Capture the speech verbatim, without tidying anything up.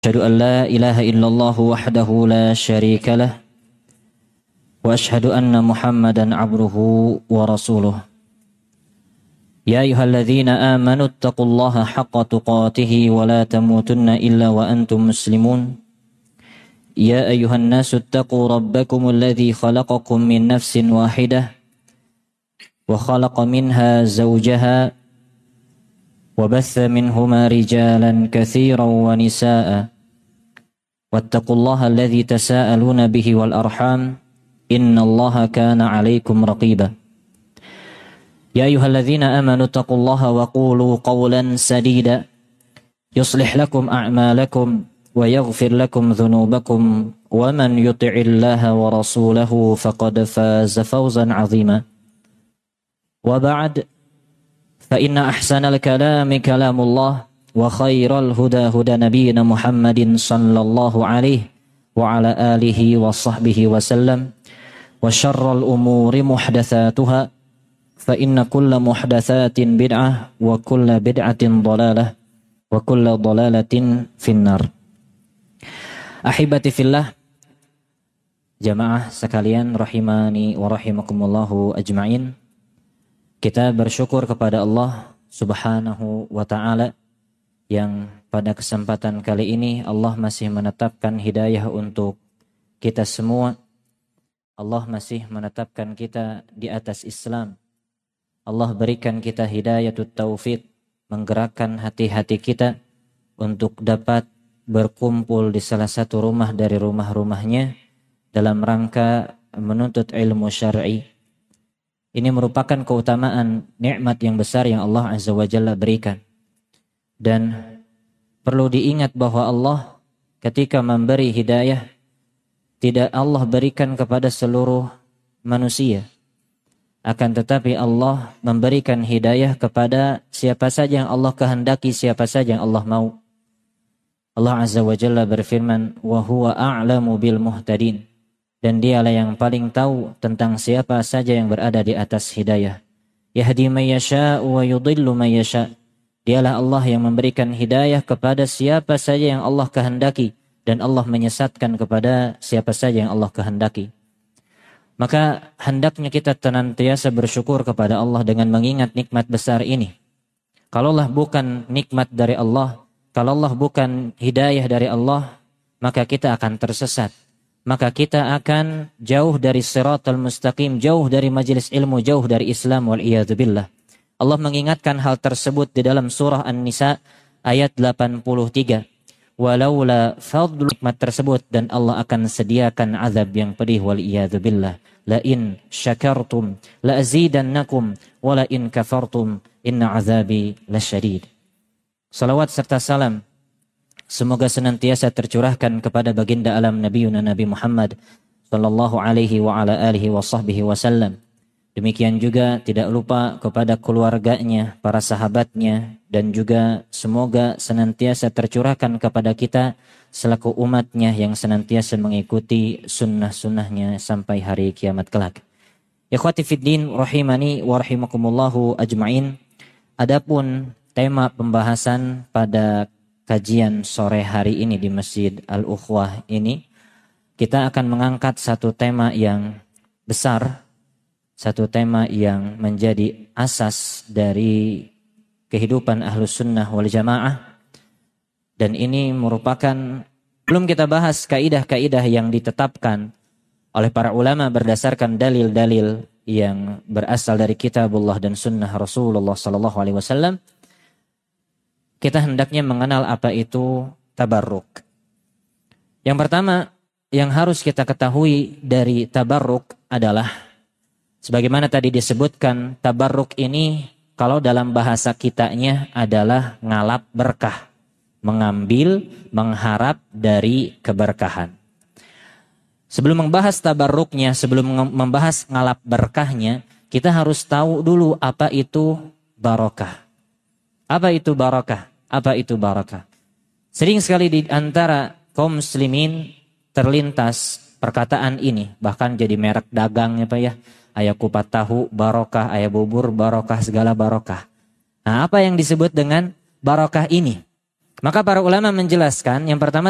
أشهد أن لا إله إلا الله وحده لا شريك له وأشهد أن محمدا عبده ورسوله يا أيها الذين آمنوا اتقوا الله حق تقاته ولا تموتن إلا وأنتم مسلمون يا أيها الناس اتقوا ربكم الذي خلقكم من نفس واحدة وخلق منها زوجها وبث منهما رجالا كثيرا ونساء واتقوا الله الذي تساءلون به والأرحام إن الله كان عليكم رقيبا يا أيها الذين آمنوا اتقوا الله وقولوا قولا سديدا يصلح لكم أعمالكم ويغفر لكم ذنوبكم ومن يطع الله ورسوله فقد فاز فوزا عظيما وبعد فإن أحسن الكلام كلام الله وخير الهدى هدى نبينا محمد صلى الله عليه وعلى آله وصحبه وسلم وشر الأمور محدثاتها فإن كل محدثات بدعة وكل بدعة ضلالة وكل ضلالة في النار. Ahibati fillah, jamaah sekalian rahimani wa rahimakumullahu ajma'in. Kita bersyukur kepada Allah Subhanahu wa ta'ala yang pada kesempatan kali ini Allah masih menetapkan hidayah untuk kita semua. Allah masih menetapkan kita di atas Islam. Allah berikan kita hidayatut taufik, menggerakkan hati-hati kita untuk dapat berkumpul di salah satu rumah dari rumah-rumahnya dalam rangka menuntut ilmu syar'i. Ini merupakan keutamaan nikmat yang besar yang Allah Azza wa Jalla berikan. Dan perlu diingat bahwa Allah ketika memberi hidayah, tidak Allah berikan kepada seluruh manusia. Akan tetapi Allah memberikan hidayah kepada siapa saja yang Allah kehendaki, siapa saja yang Allah mau. Allah Azza wa Jalla berfirman, wa huwa a'lamu bil muhtadin. Dan dialah yang paling tahu tentang siapa saja yang berada di atas hidayah. Yahdi man yasha'u wa yudhillu man yasha'. Dialah Allah yang memberikan hidayah kepada siapa saja yang Allah kehendaki, dan Allah menyesatkan kepada siapa saja yang Allah kehendaki. Maka hendaknya kita senantiasa bersyukur kepada Allah dengan mengingat nikmat besar ini. Kalaulah bukan nikmat dari Allah, kalau Allah bukan hidayah dari Allah, maka kita akan tersesat. Maka kita akan jauh dari siratal mustaqim, jauh dari majelis ilmu, jauh dari Islam wal'iyadzubillah. Allah mengingatkan hal tersebut di dalam surah An-Nisa ayat delapan puluh tiga. Walaula fadlu nikmat tersebut, dan Allah akan sediakan azab yang pedih wal'iyadzubillah. La in syakartum la azidannakum wa la in kafartum inna azabi lasyadid. Salawat serta salam semoga senantiasa tercurahkan kepada baginda alam Nabiuna Nabi Muhammad sallallahu alaihi wa ala alihi wa sahbihi wasallam. Demikian juga tidak lupa kepada keluarganya, para sahabatnya, dan juga semoga senantiasa tercurahkan kepada kita selaku umatnya yang senantiasa mengikuti sunnah-sunnahnya sampai hari kiamat kelak. Ikhwati fiddin rahimani wa rahimakumullahu ajma'in. Adapun tema pembahasan pada kajian sore hari ini di Masjid Al-Ukhwah ini, kita akan mengangkat satu tema yang besar, satu tema yang menjadi asas dari kehidupan Ahlus Sunnah wal Jamaah. Dan ini merupakan, belum kita bahas kaidah-kaidah yang ditetapkan oleh para ulama berdasarkan dalil-dalil yang berasal dari kitabullah dan sunnah Rasulullah sallallahu alaihi wasallam. Kita hendaknya mengenal apa itu tabarruk. Yang pertama yang harus kita ketahui dari tabarruk adalah, sebagaimana tadi disebutkan, tabarruk ini kalau dalam bahasa kitanya adalah ngalap berkah, mengambil, mengharap dari keberkahan. Sebelum membahas tabarruknya, sebelum membahas ngalap berkahnya, kita harus tahu dulu apa itu barokah. Apa itu barokah? Apa itu barakah? Sering sekali di antara kaum muslimin terlintas perkataan ini, bahkan jadi merek dagang ya Pak ya. Ayah kupat tahu barokah, ayah bubur barokah, segala barokah. Nah, apa yang disebut dengan barokah ini? Maka para ulama menjelaskan, yang pertama